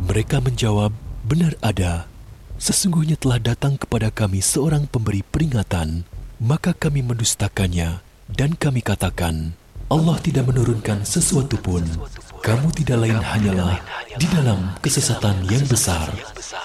Mereka menjawab, benar ada. Sesungguhnya telah datang kepada kami seorang pemberi peringatan, maka kami mendustakannya, dan kami katakan, Allah tidak menurunkan sesuatu pun. Kamu tidak lain hanyalah di dalam kesesatan yang besar.